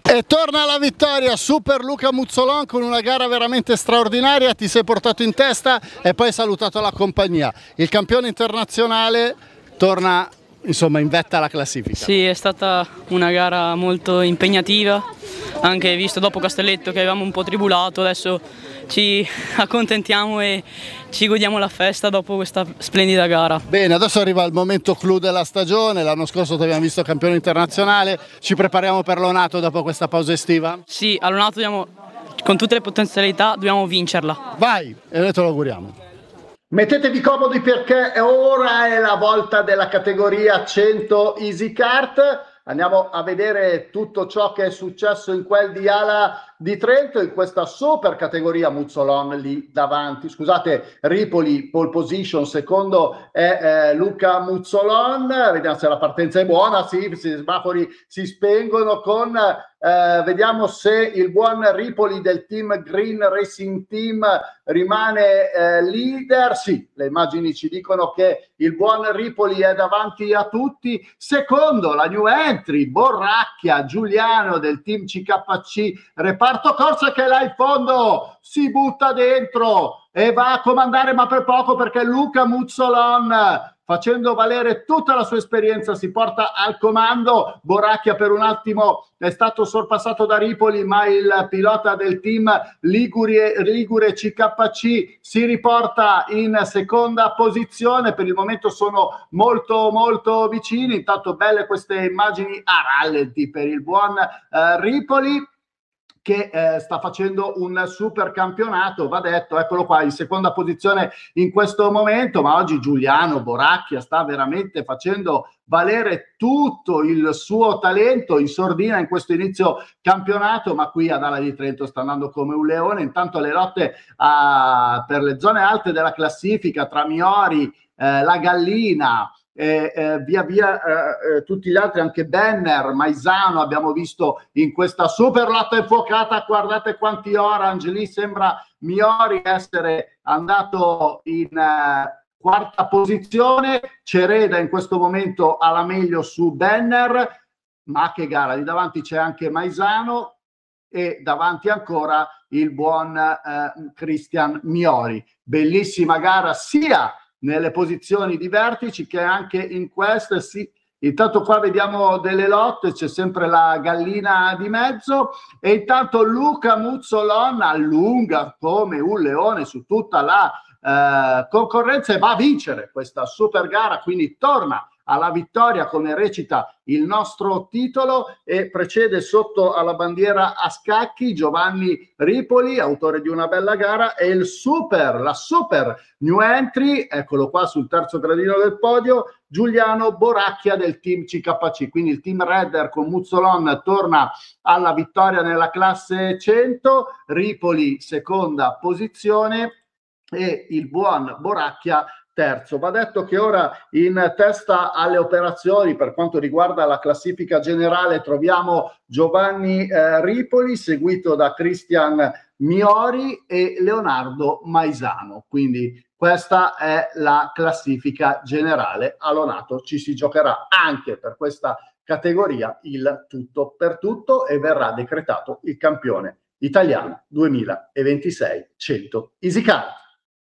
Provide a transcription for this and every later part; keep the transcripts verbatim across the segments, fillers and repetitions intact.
E torna alla vittoria Super Luca Muzzolon con una gara veramente straordinaria, ti sei portato in testa e poi hai salutato la compagnia. Il campione internazionale torna insomma in vetta alla classifica. Sì, è stata una gara molto impegnativa, anche visto dopo Castelletto che avevamo un po' tribulato, adesso ci accontentiamo e ci godiamo la festa dopo questa splendida gara. Bene, adesso arriva il momento clou della stagione, l'anno scorso ti abbiamo visto campione internazionale, ci prepariamo per l'Onato dopo questa pausa estiva? Sì, all'Onato dobbiamo, con tutte le potenzialità dobbiamo vincerla. Vai, e noi te lo auguriamo. Mettetevi comodi perché ora è la volta della categoria cento Easy Kart. Andiamo a vedere tutto ciò che è successo in quel di Ala di Trento, in questa super categoria. Muzzolon lì davanti, scusate, Ripoli pole position, secondo è eh, Luca Muzzolon. Vediamo se la partenza è buona, sì, i semafori si spengono con, eh, vediamo se il buon Ripoli del team Green Racing Team rimane eh, leader. Sì, le immagini ci dicono che il buon Ripoli è davanti a tutti. Secondo la new entry, Borracchia, Giuliano del team C K C Reparto Corsa, che là in fondo si butta dentro e va a comandare, ma per poco, perché Luca Muzzolon, facendo valere tutta la sua esperienza, si porta al comando. Borracchia per un attimo è stato sorpassato da Ripoli, ma il pilota del team Ligure, Ligure C K C si riporta in seconda posizione. Per il momento sono molto molto vicini. Intanto belle queste immagini a rallenti per il buon eh, Ripoli, che eh, sta facendo un super campionato, va detto, eccolo qua in seconda posizione in questo momento. Ma oggi Giuliano Borracchia sta veramente facendo valere tutto il suo talento in sordina in questo inizio campionato, ma qui ad Ala di Trento sta andando come un leone. Intanto le lotte a, per le zone alte della classifica tra Miori, eh, la Gallina, Eh, eh, via via eh, eh, tutti gli altri, anche Benner, Maisano abbiamo visto in questa super lotta infuocata. Guardate quanti orange, lì sembra Miori essere andato in eh, quarta posizione, Cereda in questo momento ha la meglio su Benner, ma che gara, lì davanti c'è anche Maisano e davanti ancora il buon eh, Christian Miori. Bellissima gara sia nelle posizioni di vertici che anche in queste. Sì, intanto qua vediamo delle lotte, c'è sempre la Gallina di mezzo, e intanto Luca Muzzolon allunga come un leone su tutta la eh, concorrenza e va a vincere questa super gara, quindi torna alla vittoria, come recita il nostro titolo, e precede sotto alla bandiera a scacchi Giovanni Ripoli, autore di una bella gara, e il super, la super new entry, eccolo qua sul terzo gradino del podio, Giuliano Borracchia del team C K C. Quindi il team Redder con Muzzolon torna alla vittoria nella classe cento, Ripoli seconda posizione e il buon Borracchia terzo. Va detto che ora in testa alle operazioni per quanto riguarda la classifica generale troviamo Giovanni eh, Ripoli, seguito da Christian Miori e Leonardo Maisano. Quindi questa è la classifica generale. All'Onato ci si giocherà anche per questa categoria il tutto per tutto e verrà decretato il campione italiano duemilaventisei cento Easy Kart.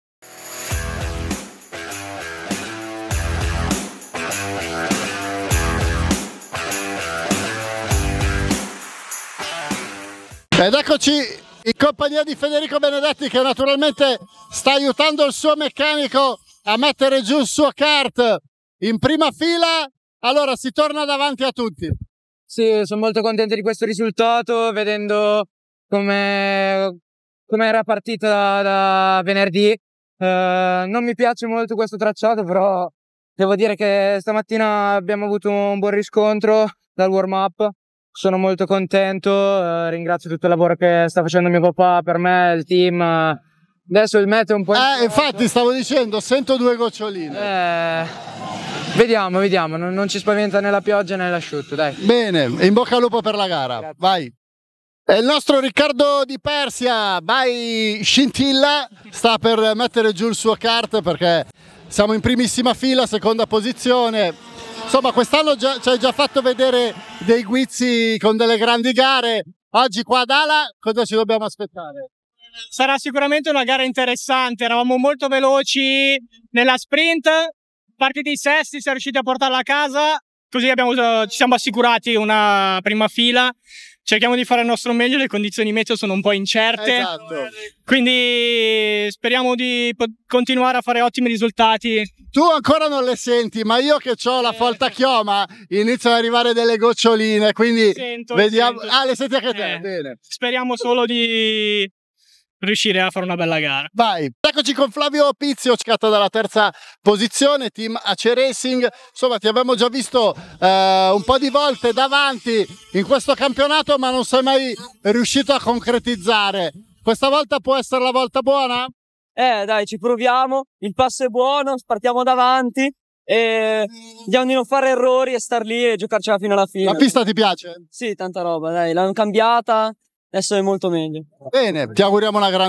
Ed eccoci in compagnia di Federico Benedetti, che naturalmente sta aiutando il suo meccanico a mettere giù il suo kart in prima fila. Allora si torna davanti a tutti. Sì, sono molto contento di questo risultato, vedendo come come era partita da, da venerdì. Eh, non mi piace molto questo tracciato, però devo dire che stamattina abbiamo avuto un buon riscontro dal warm up. Sono molto contento, eh, ringrazio tutto il lavoro che sta facendo mio papà per me, il team. Adesso il meteo è un po'... Eh, infatti stavo dicendo, sento due goccioline. Eh, vediamo, vediamo, non, non ci spaventa né la pioggia né l'asciutto, dai. Bene, in bocca al lupo per la gara. Grazie. Vai. E il nostro Riccardo Di Persia, vai scintilla, sta per mettere giù il suo kart perché siamo in primissima fila, seconda posizione. Insomma, quest'anno ci hai già fatto vedere dei guizzi con delle grandi gare, Oggi qua ad Ala cosa ci dobbiamo aspettare? Sarà sicuramente una gara interessante, eravamo molto veloci nella sprint, partiti sesti, siamo riusciti a portarla a casa, così abbiamo, ci siamo assicurati una prima fila. Cerchiamo di fare il nostro meglio, le condizioni meteo sono un po' incerte, Esatto. quindi speriamo di continuare a fare ottimi risultati. Tu ancora non le senti, ma io che ho la folta chioma iniziano ad arrivare delle goccioline, quindi Sento, vediamo. sento. Ah, le senti anche te? Eh, Bene. Speriamo solo di riuscire a fare una bella gara. Vai, eccoci con Flavio Pizio, scatta dalla terza posizione, team A C E Racing. Insomma, ti abbiamo già visto eh, un po' di volte davanti in questo campionato, ma non sei mai riuscito a concretizzare. Questa volta può essere la volta buona? Eh dai, ci proviamo, il passo è buono, partiamo davanti e vediamo di non fare errori e star lì e giocarcela fino alla fine. La pista ti piace? Sì, tanta roba, dai, l'hanno cambiata, adesso è molto meglio. Bene, ti auguriamo una grande